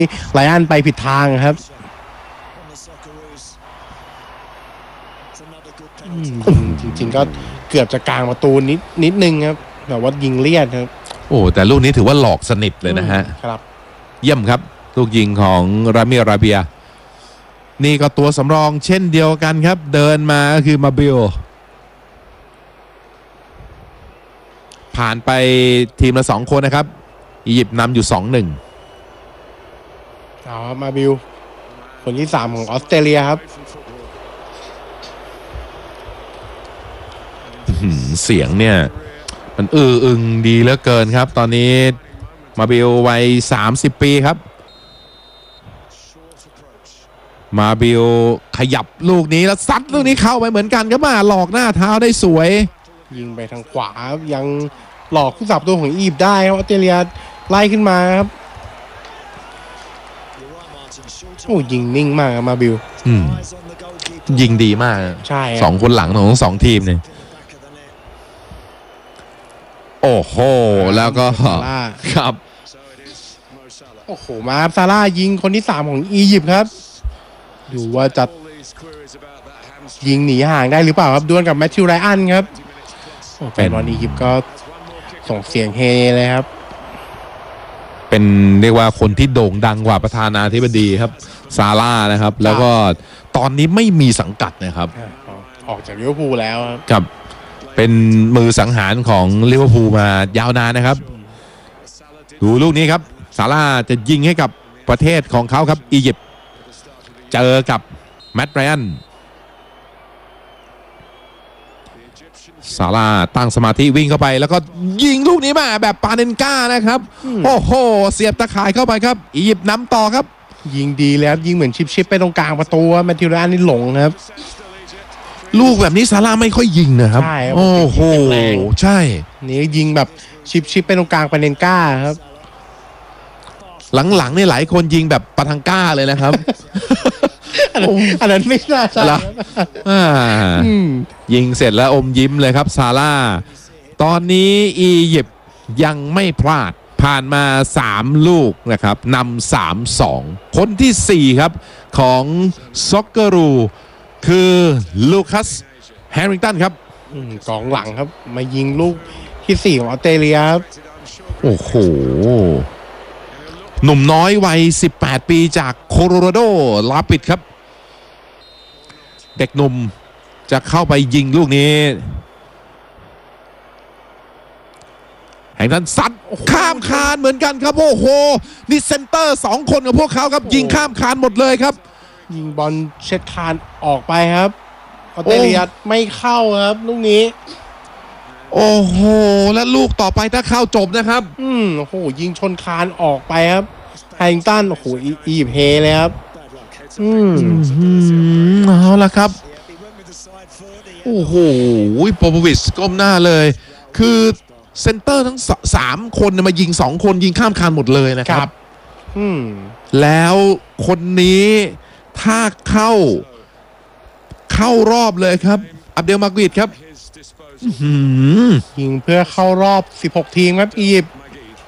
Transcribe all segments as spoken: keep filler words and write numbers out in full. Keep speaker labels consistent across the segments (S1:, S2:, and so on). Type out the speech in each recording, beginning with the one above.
S1: ไลออนไปผิดทางครับจริงๆก็เกือบจะกลางประตูนิดนิดนึงครับแต่ว่ายิงเลียดครับ
S2: โอ้แต่ลูกนี้ถือว่าหลอกสนิทเลยนะฮะ
S1: ครับ
S2: เยี่ยมครับลูกยิงของรามิราเบียนี่ก็ตัวสำรองเช่นเดียวกันครับเดินมาก็คือมาบิโอผ่านไปทีมละสองคนนะครับอียิปต์นำอยู่ สองหนึ่ง
S1: เอามาบิวคนที่สามของออสเตรเลียครับ
S2: เสียงเนี่ยมันอื้ออึงดีเหลือเกินครับตอนนี้มาบิลวัยสามสิบปีครับมาบิลขยับลูกนี้แล้วซัดลูกนี้เข้าไปเหมือนกันครับมาหลอกหน้าเท้าได้สวย
S1: ยิงไปทางขวายังหลอกผู้สับตัวของอียิปต์ได้ครับออสเตรเลียไล่ขึ้นมาครับโอ้ยิงนิ่งมากมาบิล
S2: ยิงดีมาก
S1: ใช่
S2: สองคนหลังของสองทีมเนี่ยโอ้โหแล้วก็ครับ
S1: โอ้โหมาซาร่ายิงคนที่สามของอียิปต์ครับดูว่าจะยิงหนีห่างได้หรือเปล่าครับดวลกับแมทธิวไรอันครับแฟนบอลอียิปต์ก็ส่งเสียงเฮเลยครับ
S2: เป็นเรียกว่าคนที่โด่งดังกว่าประธานาธิบดีครับซาร่านะครับแล้วก็ตอนนี้ไม่มีสังกัดนะครับ
S1: ออกจากลิเวอร์พูลแล้ว
S2: ครับเป็นมือสังหารของลิเวอร์พูลมายาวนานนะครับดูลูกนี้ครับซาร่าจะยิงให้กับประเทศของเขาครับอียิปต์เจอกับแมตต์ไรอันซาร่าตั้งสมาธิวิ่งเข้าไปแล้วก็ยิงลูกนี้มาแบบปาเนนก้านะครับโอ้โหเสียบตะข่ายเข้าไปครับอียิปต์นำต่อครับ
S1: ยิงดีแล้วยิงเหมือนชิปชิปไปตรงกลางประตูแมทธิวไรอันนี่หลงครับ
S2: ลูกแบบนี้ซาร่าไม่ค่อยยิงนะครับโอ้โหใช่
S1: นี่ยิงแบบชิปชิปไปตรงกลางปาเนนก้าครับ
S2: หลังๆนี่หลายคนยิงแบบปาทังก้าเลยนะครับ
S1: อันนั้นไม่น่าใช่
S2: ยิงเสร็จแล้วอมยิ้มเลยครับซาร่าตอนนี้อียิปต์ยังไม่พลาดผ่านมาสามลูกนะครับนำ สามสอง คนที่สี่ครับของซ็อกเกอรูคือลูคัสแฮร์ริงตันครับ
S1: กองหลังครับมายิงลูกที่สี่ของออสเตรเลียครับ
S2: โอ้โหหนุ่มน้อยวัยสิบแปดปีจากโคโลราโดลาปิดครับเด็กหนุ่มจะเข้าไปยิงลูกนี้แห่งนั้นซัดข้ามคานเหมือนกันครับโอ้โหนี่เซนเตอร์สองคนกับพวกเขาครับยิงข้ามคานหมดเลยครับ
S1: ยิงบอลเช็ดคานออกไปครับออสเตรเลียไม่เข้าครับลูกนี้
S2: โอ้โหและลูกต่อไปถ้าเข้าจบนะครับ
S1: อืมโอ้โหยิงชนคานออกไปครับแฮร์ริงตันโอ้โหอียิปต์เฮเลยครับอืม
S2: เอาละครับโอ้โหโปโปวิชก้มหน้าเลยคือเซนเตอร์ทั้งสามคนมายิงสองคนยิงข้ามคานหมดเลยนะครับ
S1: อืม
S2: แล้วคนนี้ถ้าเข้าเข้ารอบเลยครับอับเดลมากิดครับ
S1: ยิงเพื่อเข้ารอบสิบหกทีมครับอียิปต์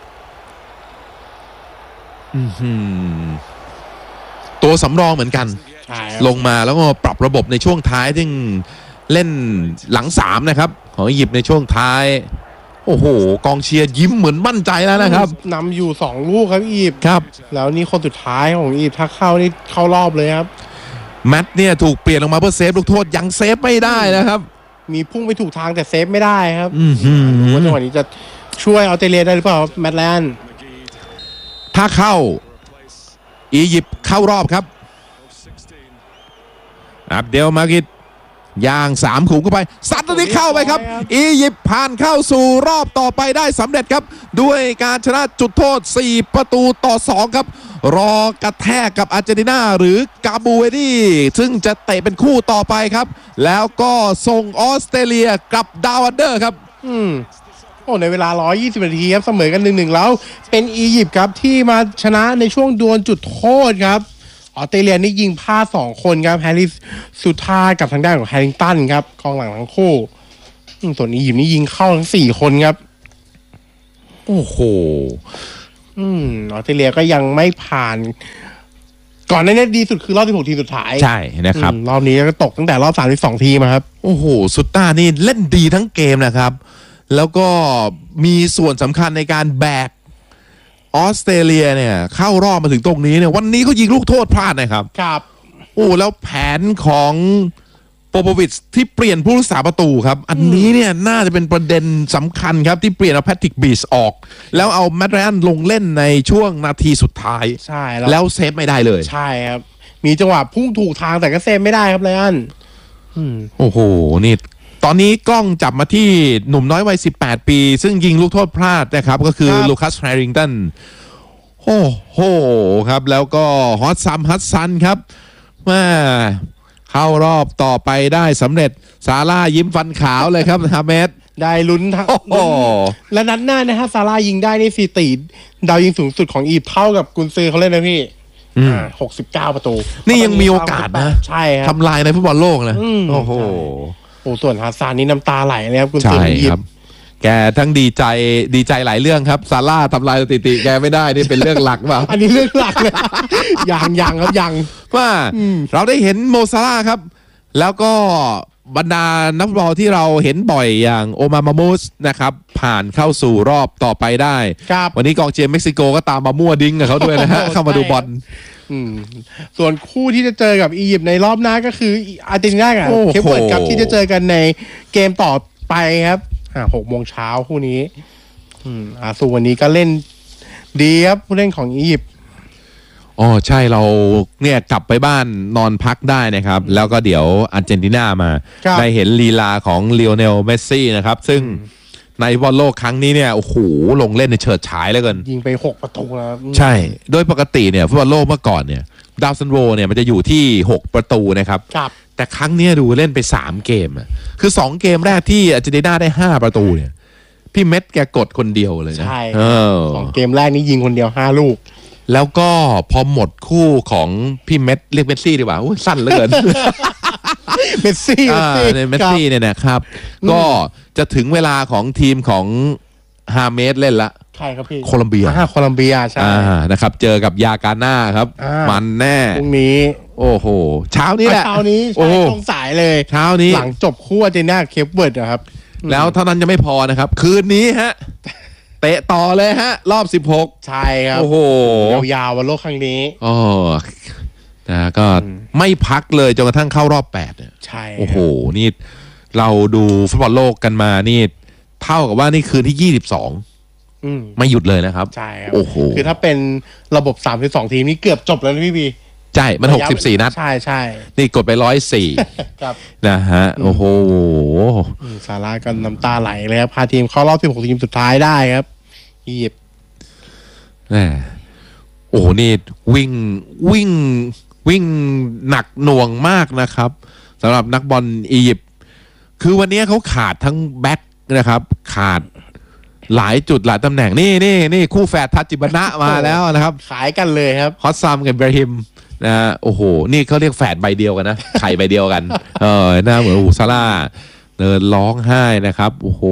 S2: ตัวสำรองเหมือนกันลงมาแล้วก็ปรับระบบในช่วงท้ายที่เล่นหลังสามนะครับของอียิปต์ในช่วงท้ายโอ้โหกองเชียร์ยิ้มเหมือนมั่นใจแล้วนะครับ
S1: นำอยู่สองลูกครับอียิปต์
S2: ครับ
S1: แล้วนี่คนสุดท้ายของอียิปต์ถ้าเข้านี่เข้ารอบเลยครับ
S2: แมตต์เนี่ยถูกเปลี่ยนลงมาเพื่อเซฟลูกโทษยังเซฟไม่ได้นะครับ
S1: มีพุ่งไปถูกทางแต่เซฟไม่ได้ครับว่าจังหวะนี้จะช่วยออสเตรเลียได้หรือเปล่าแมตต์แลนด์
S2: ถ้าเข้าอียิปต์เข้ารอบครับอับเดลมากิดย่างสามขุมเข้าไปซัดตัวนี้เข้าไปครับอียิปต์ผ่านเข้าสู่รอบต่อไปได้สำเร็จครับด้วยการชนะจุดโทษสี่ประตูต่อสองครับรอกระแทกกับอาร์เจนตินาหรือกาบูเวดี้ซึ่งจะเตะเป็นคู่ต่อไปครับแล้วก็ส่งออสเตรเลียกับดาวอันเดอร์ครับ
S1: อืมโอ้ในเวลาหนึ่งร้อยยี่สิบนาทีครับเสมอกัน หนึ่งหนึ่ง แล้วเป็นอียิปต์ครับที่มาชนะในช่วงดวลจุดโทษครับออสเตรเลียนี่ยิงพลาดสองคนครับแฮร์ริสสุธากับทางด้านของแฮร์ริงตันครับกองหลังทั้งคู่ส่วนอียิปต์นี่ยิงเข้าทั้งสี่คนครับ
S2: โอ้โห
S1: อืมออสเตรเลียก็ยังไม่ผ่าน ก่อนหน้านี้ดีสุดคือรอบสิบหกทีมสุดท้าย
S2: ใช่นะครับ
S1: รอบนี้ก็ตกตั้งแต่รอบสามสิบสองทีมครับ
S2: โอ้โหสุดต้านี่เล่นดีทั้งเกมนะครับแล้วก็มีส่วนสำคัญในการแบกออสเตรเลียเนี่ยเข้ารอบมาถึงตรงนี้เนี่ยวันนี้เขายิงลูกโทษพลาดนะครับ
S1: ครับ
S2: โอ้แล้วแผนของโปโปวิชที่เปลี่ยนผู้รักษาประตูครับอันนี้เนี่ยน่าจะเป็นประเด็นสำคัญครับที่เปลี่ยนเอาแพทริกบีชออกแล้วเอาแมตต์ไรอันลงเล่นในช่วงนาทีสุดท้าย
S1: ใช่
S2: แล้วเซฟไม่ได้เลย
S1: ใช่ครับมีจังหวะพุ่งถูกทางแต่ก็เซฟไม่ได้ครับไรอัน
S2: โอ้โหนี่ตอนนี้กล้องจับมาที่หนุ่มน้อยวัยสิบแปดปีซึ่งยิงลูกโทษพลาดนะครับก็คือลูคัสแฮริงตันโอ้โหครับแล้วก็ฮอตซัมฮัตซันครับมาเข้ารอบต่อไปได้สำเร็จซาร่ายิ้มฟันขาวเลยครับฮาเมด
S1: ได้ลุ้นทั้งและนัดหน้านะฮะซาร่ายิงได้ในสี่ตีดาวยิงสูงสุดของอียิปต์เท่ากับกุนซือเขาเล่นนะพี่หกสิบเก้าประตู
S2: นี่ยังมีโอกาสนะ
S1: ใช่ครับ
S2: ทำลายในฟุตบอลโลกนะโอ้โห
S1: โอ้ส่วนฮาซานนี่น้ำตาไหลเลยครับกุนซืออียิปต์
S2: แกทั้งดีใจดีใจหลายเรื่องครับซาร่าทำลายสถิติแกไม่ได้นี่เป็นเรื่องหลักเปล่า
S1: อันนี้เรื่องหลักเลยยังยังครับยัง
S2: ว่าเราได้เห็นโมซาร่าครับแล้วก็บรรดานักฟุตบอลที่เราเห็นบ่อยอย่างโอมามามูสนะครับผ่านเข้าสู่รอบต่อไปได้วันนี้กองเชียร์เม็กซิโกก็ตามมามั่วดิ้งกับเขาด้วยนะฮะเข้ามาดูบอล
S1: ส่วนคู่ที่จะเจอกับอียิปต์ในรอบหน้าก็คืออาร์เจนตินากับเคปเวิร์ดครับที่จะเจอกันในเกมต่อไปครับหกโมงเช้าคู่นี้อาซูวันนี้ก็เล่นดีครับผู้เล่นของอียิปต์
S2: อ๋อใช่เราเนี่ยกลับไปบ้านนอนพักได้นะครับแล้วก็เดี๋ยวอาร์เจนตินามาได้เห็นลีลาของลีโอเนลเมสซี่นะครับซึ่งในบอลโลกครั้งนี้เนี่ยโอ้โหลงเล่นในเฉิดฉายเลยกัน
S1: ยิงไปหกประตูแล้ว
S2: ใช่โดยปกติเนี่ยฟุตบอลโลกเมื่อก่อนเนี่ยดาวซันโวเนี่ยมันจะอยู่ที่หกประตูนะครับแต่ครั้งนี้ดูเล่นไปสามเกมอ่ะคือสองเกมแรกที่อาร์เจนตินาได้ห้าประตูเนี่ยพี่เม็ดแกกดคนเดียวเลยนะ
S1: ใช่สองเกมแรกนี้ยิงคนเดียวห้าลูก
S2: แล้วก็พอหมดคู่ของพี่เม็ดเรียกเมสซี่ดีกว่าสั้นเหลือเกิน
S1: เมสซี่
S2: เมสซี่เนี่ยนะครับก็จะถึงเวลาของทีมของฮาเมสเล่นละ
S1: ใช่ครับพี่
S2: โคลัมเบีย
S1: โคลัมเบียใช่
S2: นะครับเจอกับยากาน่าครับมันแน่
S1: พรุ่งนี้
S2: โอ้โหเช้านี้แหละ
S1: เช้านี้ใช่ตรงสายเลย
S2: เช้านี้
S1: หลังจบคู่อาร์เจนตินาเคปเวิร์ดนะครับ
S2: แล้วเท่านั้นจะไม่พอนะครับคืนนี้ฮะเตะต่อเลยฮะรอบสิบหก
S1: ใช่ครับ
S2: โอ้โห
S1: ยาวๆวันโลกครั้งนี้
S2: อ๋อนะก็ไม่พักเลยจนกระทั่งเข้ารอบแปด
S1: ใช่
S2: โอ้โหนี่เราดูฟุตบอลโลกกันมานี่เท่ากับว่านี่คืนที่ยี่สิบสองไม่หยุดเลยนะครับ
S1: ใช่ครับโอ้โหคือถ้าเป็นระบบสามสิบสองทีมนี่เกือบจบแล้วนะพี่บี
S2: ใช่มันหกสิบสี่นัด
S1: ใช่ใช่
S2: นี่กดไปร้อยสี่นะฮะโอ้โห
S1: ซาร่าก็น้ำตาไหลเลยครับพาทีมเข้ารอบสิบหกทีมสุดท้ายได้ครับอียิปต์
S2: แหมโอ้โหนี่วิ่งวิ่งวิ่งหนักหน่วงมากนะครับสำหรับนักบอลอียิปต์คือวันนี้เขาขาดทั้งแบ็คนะครับขาดหลายจุดหลายตำแหน่งนี่นี่นี่คู่แฝดทัชจิบนะมาแล้วนะครับ
S1: ขายกันเลยครับ
S2: ฮอตซัมกับเบรฮิมนะโอ้โหนี่เขาเรียกแฝดใบเดียวกันนะไข่ใบเดียวกันเออหน้าเหมือนอูซาร่าเดินร้องไห้นะครับโอ้โห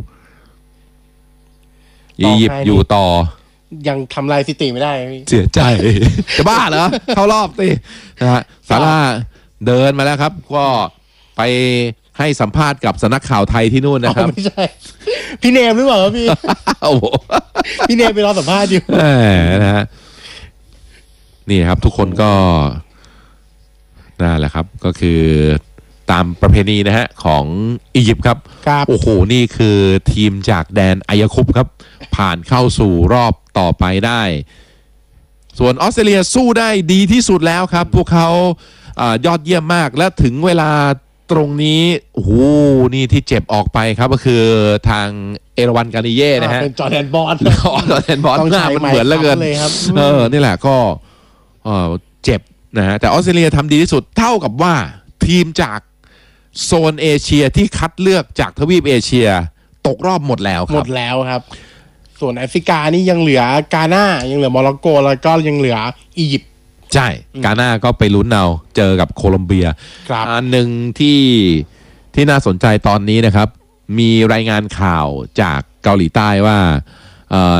S2: อียิปต์อยู่ต่อ
S1: ยังทำลายสถิติไม่ได้
S2: เสียใจจะบ้าเหรอเข้ารอบสินะฮะซาร่าเดินมาแล้วครับก็ไปให้สัมภาษณ์กับสำนักข่าวไทยที่นู่นนะครับ
S1: ไม่ใช่พี่เนมหรือเปล่าพี่
S2: โอ้โห
S1: พี่เนมไปรอสัมภาษณ์อยู่
S2: นะฮะนี่ครับทุกคนก็นั่นแหละครับก็คือตามประเพณีนะฮะของอียิปต์ครับโอ้โหนี่คือทีมจากแดนอายาคุปครับผ่านเข้าสู่รอบต่อไปได้ส่วนออสเตรเลียสู้ได้ดีที่สุดแล้วครับพวกเขายอดเยี่ยมมากและถึงเวลาตรงนี้โอ้โหนี่ที่เจ็บออกไปครับก็คือทางเอราวันกาลิเย่นะฮะ
S1: เป็นจอร์แดนบอส
S2: จอร์แดนบอสหน้ามันเหมือนเหลือเกินเออนี่แหละก็เจ็บนะฮะแต่ออสเตรเลียทำดีที่สุดเท่ากับว่าทีมจากโซนเอเชียที่คัดเลือกจากทวีปเอเชียตกรอบหมดแล้วครับ
S1: หมดแล้วครับส่วนแอฟริกานี่ยังเหลือกาน่ายังเหลือโมร็อกโกแล้วก็ยังเหลืออียิปต์
S2: ใช่กาน่าก็ไปลุ้นเอาเจอกับโคลอมเบียอันหนึ่งที่ที่น่าสนใจตอนนี้นะครับมีรายงานข่าวจากเกาหลีใต้ว่า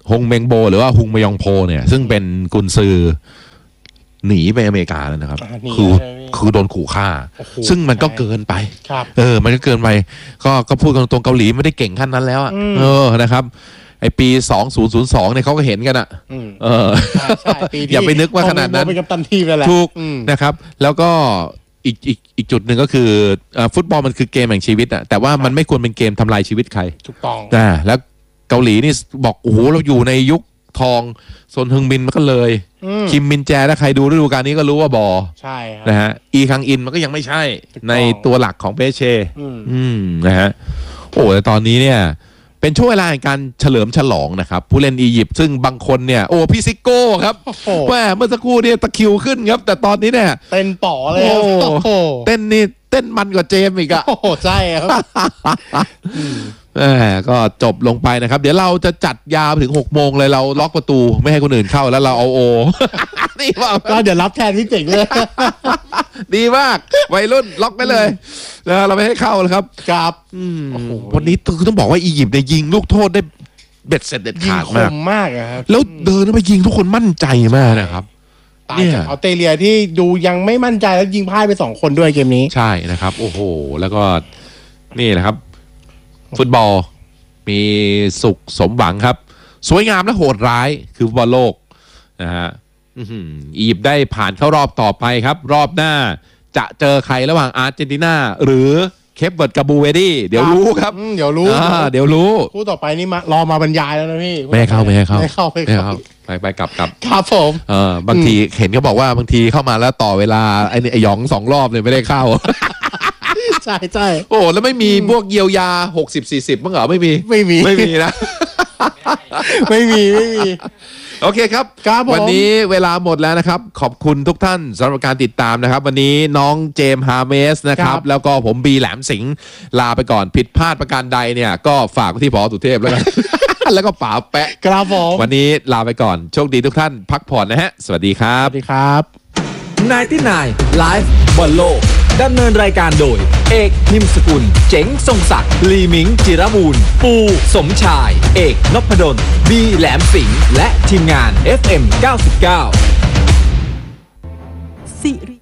S2: ฮงเมงโบหรือว่าฮุงมยองโพเนี่ยซึ่งเป็นกุนซือหนีไปอเมริกาแล้วนะครับคือคือโดนขู่ฆ่าซึ่งมันก็เกินไปเออมันก็เกินไปก็ก็พูดกันตรงเกาหลีไม่ได้เก่งขั้นนั้นแล้วอ่ะเออนะครับไอปีสองพันสองเนี่ยเขาก็เห็นกันอ่ะเอออย่าไปนึกว่าขนาดนั้น
S1: เป็นกัปตันทีมแหละ
S2: ถูกนะครับแล้วก็อีกอีกอีกจุดหนึ่งก็คือฟุตบอลมันคือเกมแห่งชีวิตอะแต่ว่ามันไม่ควรเป็นเกมทำลายชีวิตใคร
S1: ถูกต้อง
S2: นะแล้วเกาหลีนี่บอกโอ้โหเราอยู่ในยุคทองซนฮึงมินมันก็เลยคิมมินแจถ้าใครดูฤดูกาลนี้ก็รู้ว่าบอ
S1: ใช่ครับ
S2: นะฮะอีคังอินมันก็ยังไม่ใช่ในตัวหลักของเปเช่อืมนะฮะโอ้แต่ตอนนี้เนี่ยเป็นช่วงเวลาในการเฉลิมฉลองนะครับผู้เล่นอียิปต์ซึ่งบางคนเนี่ยโอ้พี่ซิโก้ครับแม่เมื่อสักครู่เนี่ยตะคิวขึ้นครับแต่ตอนนี้เนี่ย
S1: เต้นป๋อเลยโอ้โห
S2: เต้นนี่เต้นมันกว่าเจมอีกอะ
S1: โอ้โหใช่ครับ
S2: แหมก็จบลงไปนะครับเดี๋ยวเราจะจัดยาวถึงหกโมงเลยเราล็อกประตูไม่ให้คนอื่นเข้าแล้วเราเอาโอนี่ว่า
S1: ก็เดี๋ยวรับแทนที่เจ๋งเลย
S2: ดีมากวัยรุ่นล็อกไปเลยนะเราไม่ให้เข้าแล้วครับ
S1: ครับ
S2: วันนี้คือต้องบอกว่าอียิปต์เนี่ยยิงลูกโทษได้เบ็ดเสร็จเด็ดขาดมาก
S1: มากครับ
S2: แล้วเดินไปยิงทุกคนมั่นใจมากนะครับ
S1: ตายจากออสเตรเลียที่ดูยังไม่มั่นใจแล้วยิงพ่ายไปสองคนด้วยเกมนี้
S2: ใช่นะครับโอ้โหแล้วก็นี่แหละครับฟุตบอลมีสุขสมหวังครับสวยงามและโหดร้ายคือฟุตบอลโลกนะฮะอียิปต์ได้ผ่านเข้ารอบต่อไปครับรอบหน้าจะเจอใครระหว่างอาร์เจนตินาหรือเคปเวิร์ดกับบูเวดี้เดี๋ยวรู้ครับ
S1: เดี๋ยวรู้
S2: เดี๋ยวรู้
S1: คู่ต่อไปนี่มารอมาบรรยายแล้วนะพี่
S2: ไม่ให้เข้าไม่ให้เข้า
S1: ไม่เข้าไม่เข้า
S2: ไปไปกลับกลับ
S1: ครับผม
S2: เออบางทีเห็นเขาบอกว่าบางทีเข้ามาแล้วต่อเวลาไอ้ไอ้หยองสองรอบเลยไม่ได้เข้า
S1: ใช่ใช่
S2: โอ้แล้วไม่มีพวกเยียวยาหกสิบสี่สิบมั้งเหรอไม่มี
S1: ไม่มี
S2: ไม่มีนะ
S1: ไม่มีไม่มี
S2: โอเคครับวันนี้เวลาหมดแล้วนะครับขอบคุณทุกท่านสำหรับการติดตามนะครับวันนี้น้องเจมส์ฮาเมสนะครับแล้วก็ผมบีแหลมสิงห์ลาไปก่อนผิดพลาดประการใดเนี่ยก็ฝากไว้ที่ผอ.สุเทพแล้วกันแล้วก็ป๋าแปะ
S1: ครับผม
S2: วันนี้ลาไปก่อนโชคดีทุกท่านพักผ่อนนะฮะสวัสดีครับ
S1: สวัสดีครับ
S3: นายที่นายไลฟ์บอลโลกดำเนินรายการโดยเอกนิมสกุลเจ๋งทรงศักดิ์ลีมิงจิรบูรณ์ปูสมชายเอกนพดลบีแหลมสิงห์และทีมงาน เอฟ เอ็ม เก้าสิบเก้าสิริ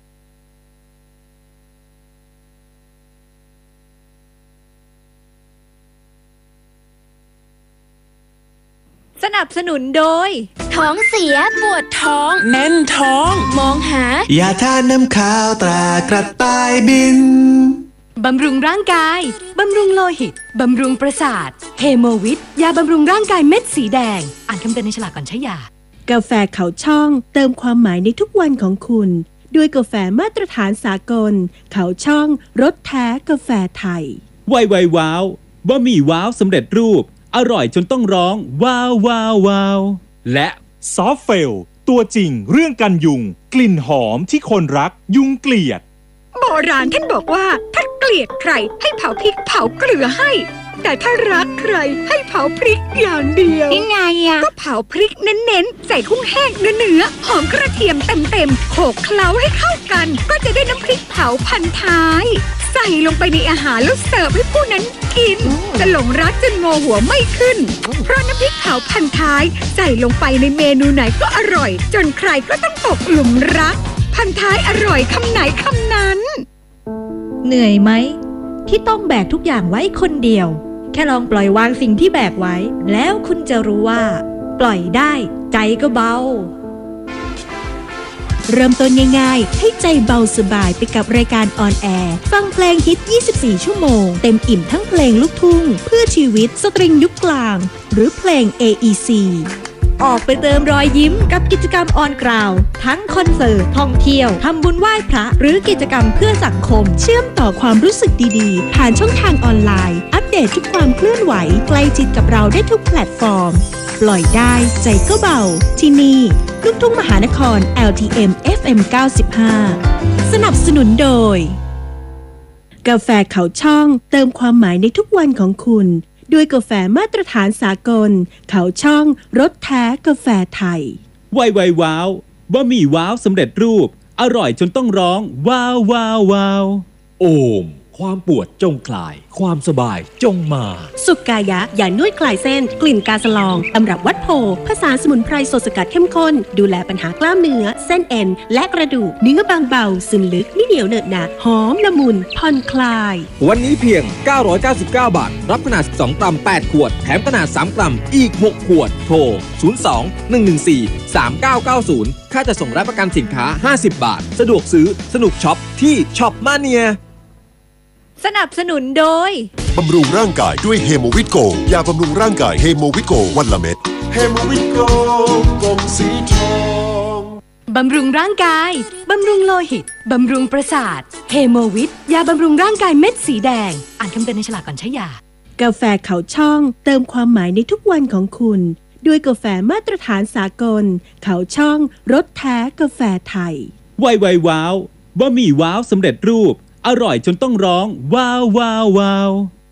S4: สนับสนุนโดยท้องเสียปวดท้อง
S3: แน่นท้อง
S4: มองหาย
S3: าทาน้ำข้าวตรากระต่ายบิน
S4: บำรุงร่างกายบำรุงโลหิตบำรุงประสาทเฮโมวิทยาบำรุงร่างกายเม็ดสีแดงอ่านคำเตือนในฉลากก่อนใช้ยาก
S5: าแฟเขาช่องเติมความหมายในทุกวันของคุณด้วยกาแฟมาตรฐานสากลเขาช่องรสแท้กาแฟไทย
S6: ไวไวว้าวบะหมี่ว้าวสำเร็จรูปอร่อยจนต้องร้องว้าวว้าวว้าวและซอฟเฟลตัวจริงเรื่องกันยุงกลิ่นหอมที่คนรักยุงเกลียด
S7: โบราณท่านบอกว่าถ้าเกลียดใครให้เผาพริกเผาเกลือให้แต่ถ้ารักใครให้เผาพริกอย่างเดียว
S4: ยังไงอะ
S7: ก็เผาพริกเน้นๆใส่กุ้งแห้งเนื้อๆหอมกระเทียมเต็มๆโขลกเคล้าให้เข้ากันก็จะได้น้ำพริกเผาพันท้ายใส่ลงไปในอาหารแล้วเสิร์ฟให้ผู้นั้นกินจะหลงรักจนงอหัวไม่ขึ้นเพราะน้ำพริกเผาพันท้ายใส่ลงไปในเมนูไหนก็อร่อยจนใครก็ต้องตกหลุมรักพันท้ายอร่อยคำไหนคำนั้น
S8: เหนื่อยไหมที่ต้องแบกทุกอย่างไว้คนเดียวแค่ลองปล่อยวางสิ่งที่แบกไว้แล้วคุณจะรู้ว่าปล่อยได้ใจก็เบา
S5: เริ่มต้นง่ายๆให้ใจเบาสบายไปกับรายการออนแอร์ฟังเพลงฮิตยี่สิบสี่ชั่วโมงเต็มอิ่มทั้งเพลงลูกทุ่งเพื่อชีวิตสตริงยุคกลางหรือเพลง เอ อี ซี
S8: ออกไปเติมรอยยิ้มกับกิจกรรมออนกราวทั้งคอนเสิร์ตท่องเที่ยวทำบุญไหว้พระหรือกิจกรรมเพื่อสังคม
S5: เชื่อมต่อความรู้สึกดีๆผ่านช่องทางออนไลน์อัปเดตทุกความเคลื่อนไหวใกล้ชิดกับเราได้ทุกแพลตฟอร์มปล่อยได้ใจก็เบาที่นี่ลูกทุ่งมหานคร แอล ที เอ็ม เอฟ เอ็ม เก้าสิบห้า สนับสนุนโดยกาแฟเขาช่องเติมความหมายในทุกวันของคุณด้วยกาแฟมาตรฐานสากลเขาช่องรสแท้กาแฟไทย
S6: ไวไวว้าวบะหมี่ว้าวสำเร็จรูปอร่อยจนต้องร้องว้าวว้าวว้าวโอม
S3: ความปวดจงคลาย ความสบายจงมา
S5: สุกายะยานวดคลายเส้น กลิ่นกาสลองตำรับวัดโพผสานสมุนไพรสดสกัดเข้มข้น ดูแลปัญหากล้ามเนื้อ เส้นเอ็น และกระดูกเนื้อบางเบาซึมลึกไม่เหนียวเหนอะหนะหอมละมุนผ่อนคลาย
S3: วันนี้เพียง เก้าร้อยเก้าสิบเก้า บาท รับขนาดสิบสองกรัม แปด ขวด แถมขนาด สาม กรัม อีก หก ขวด โทร ศูนย์ สอง หนึ่ง หนึ่ง สี่ สาม เก้า เก้า ศูนย์ ค่าจะส่งรับประกันสินค้า ห้าสิบ บาท สะดวกซื้อ สนุกช็อปที่ช็อปมาเนีย
S8: สนับสนุนโดย
S9: บำรุงร่างกายด้วยเฮโมวิตโกยาบำรุงร่างกายเฮโมวิตโกวันละเม็ดเฮโมวิตโกกลมสีทอง
S4: บำรุงร่างกาย บำรุงโลหิต บำรุงประสาท เฮโมวิตยาบำรุงร่างกายเม็ดสีแดง อ่านคำเตือนในฉลากก่อนใช้ยา
S5: กาแฟเขาช่องเติมความหมายในทุกวันของคุณด้วยกาแฟมาตรฐานสากลเขาช่องรสแท้กาแฟไทย
S6: ไวไวว้าวบะหมี่ว้าวสำเร็จรูป อร่อยจนต้องร้อง ว้าวว้าวว้าว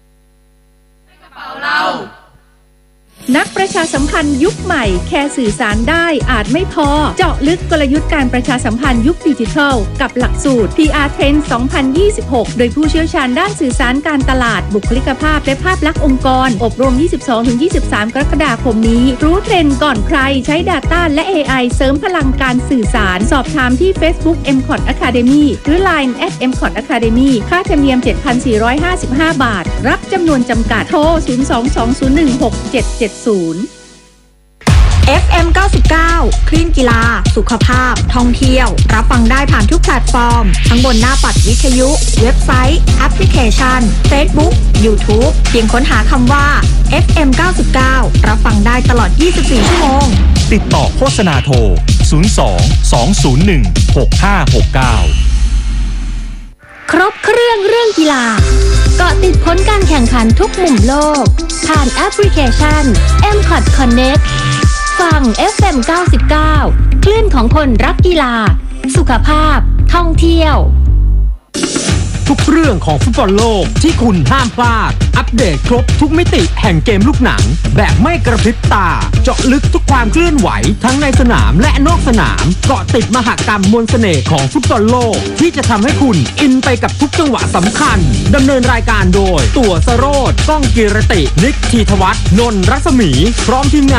S8: นักประชาสัมพันธ์ยุคใหม่แค่สื่อสารได้อาจไม่พอเจาะลึกกลยุทธ์การประชาสัมพันธ์ยุคดิจิทัลกับหลักสูตร พี อาร์ Trend สองพันยี่สิบหก โดยผู้เชี่ยวชาญด้านสื่อสารการตลาดบุคลิกภาพและภาพลักษณ์องค์กรอบรม ยี่สิบสองถึงยี่สิบสาม กรกฎาคมนี้รู้เทรนด์ก่อนใครใช้ Data และ เอ ไอ เสริมพลังการสื่อสารสอบถามที่ Facebook เอ็ม คอท Academy หรือ ไลน์ แอท เอ็ม คอท Academy ค่าธรรมเนียม เจ็ดพันสี่ร้อยห้าสิบห้า บาทรับจำนวนจำกัดโทร ศูนย์ สอง สอง ศูนย์ หนึ่ง หก เจ็ด เจ็ด ศูนย์
S10: เอฟ เอ็ม เก้าสิบเก้า คลื่นกีฬา สุขภาพ ท่องเที่ยว รับฟังได้ผ่านทุกแพลตฟอร์ม ทั้งบนหน้าปัดวิทยุ เว็บไซต์ แอปพลิเคชัน Facebook YouTube เพียงค้นหาคำว่า เอฟ เอ็ม เก้าสิบเก้า รับฟังได้ตลอด ยี่สิบสี่ ชั่วโมง
S6: ติดต่อโฆษณาโทร ศูนย์ สอง สอง ศูนย์ หนึ่ง หก ห้า หก เก้า
S8: ครบเครื่องเรื่องกีฬาเกาะติดผลการแข่งขันทุกมุมโลกผ่านแอปพลิเคชัน เอ็ม คอท Connect ฟัง เอฟ เอ็ม เก้าสิบเก้า คลื่นของคนรักกีฬา สุขภาพ ท่องเที่ยว
S3: ทุกเรื่องของฟุตบอลโลกที่คุณห้ามพลาด อัปเดตครบทุกมิติแห่งเกมลูกหนัง แบบไม่กระพริบตา เจาะลึกทุกความเคลื่อนไหวทั้งในสนามและนอกสนาม เกาะติดมหกรรมมวลเสน่ห์ของฟุตบอลโลกที่จะทำให้คุณอินไปกับทุกจังหวะสำคัญดำเนินรายการโดยตัวสโรจน์ก้องกีรตินิกธีธวัฒน์นนท์รัศมีพร้อมทีมงาน